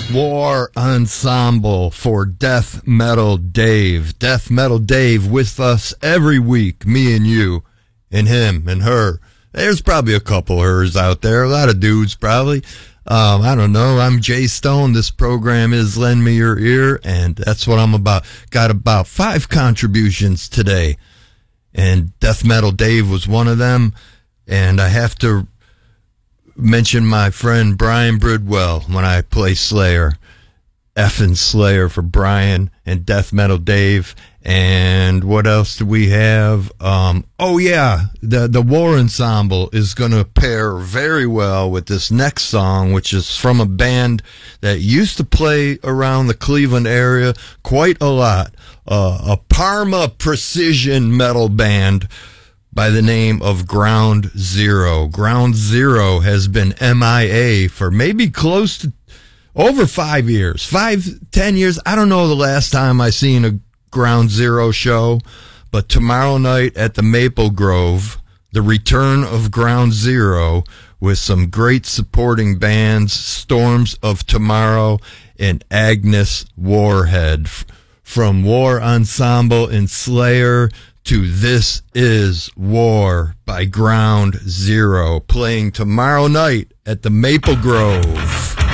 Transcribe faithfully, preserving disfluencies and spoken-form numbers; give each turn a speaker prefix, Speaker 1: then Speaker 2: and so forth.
Speaker 1: War Ensemble for Death Metal Dave. Death Metal Dave with us every week, me and you, and him and her. There's probably a couple hers out there, a lot of dudes probably. Um, I don't know. I'm Jay Stone. This program is Lend Me Your Ear, and that's what I'm about. Got about five contributions today, and Death Metal Dave was one of them. And I have to mention my friend Brian Bridwell when I play Slayer. Effing Slayer for Brian and Death Metal Dave. And what else do we have? Um, oh, yeah, the, the War Ensemble is going to pair very well with this next song, which is from a band that used to play around the Cleveland area quite a lot. Uh, a Parma precision metal band by the name of Ground Zero. Ground Zero has been M I A for maybe close to over five years. Five, ten years. I don't know the last time I seen a Ground Zero show, but tomorrow night at the Maple Grove, the return of Ground Zero with some great supporting bands, Storms of Tomorrow and Agnes Warhead. From War Ensemble and Slayer to This Is War by Ground Zero, playing tomorrow night at the Maple Grove.